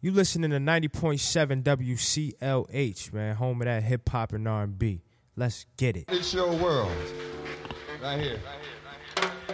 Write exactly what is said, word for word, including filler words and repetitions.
You listening to ninety point seven W C L H, man, home of that hip hop and R and B. Let's get it. It's your world. Right here. Right here.